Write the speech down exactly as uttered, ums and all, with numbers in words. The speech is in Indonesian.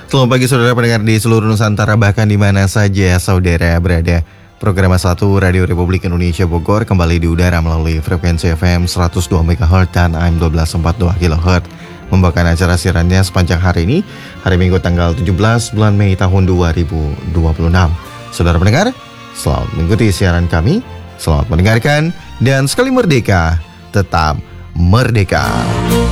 Selamat pagi saudara pendengar di seluruh Nusantara, bahkan di mana saja saudara berada. Program satu Radio Republik Indonesia Bogor kembali di udara melalui frekuensi F M seratus dua megahertz dan A M satu dua empat dua kilohertz. Membawakan acara siarannya sepanjang hari ini, hari Minggu tanggal tujuh belas bulan Mei tahun dua ribu dua puluh enam. Saudara pendengar, selamat mengikuti siaran kami, selamat mendengarkan, dan sekali merdeka, tetap merdeka.